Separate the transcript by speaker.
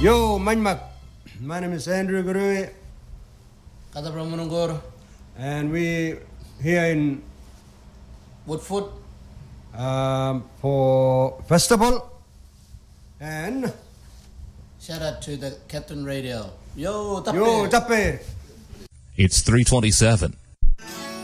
Speaker 1: Yo, Manmak. My name is Andrew Gurui.
Speaker 2: Kata Pramunungur.
Speaker 1: And we here in
Speaker 2: Woodfoot.
Speaker 1: For festival. And
Speaker 2: Shout out to the Captain Radio. Yo, Tappe.
Speaker 1: Yo, Tappe.
Speaker 3: It's 3:27.